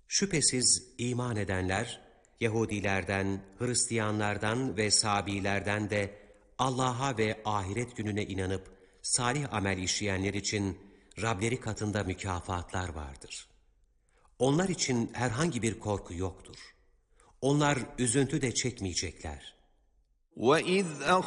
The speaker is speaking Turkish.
Şüphesiz iman edenler, Yahudilerden, Hristiyanlardan ve Sabilerden de Allah'a ve ahiret gününe inanıp salih amel işleyenler için Rableri katında mükafatlar vardır. Onlar için herhangi bir korku yoktur. Onlar üzüntü de çekmeyecekler. وَإِذْ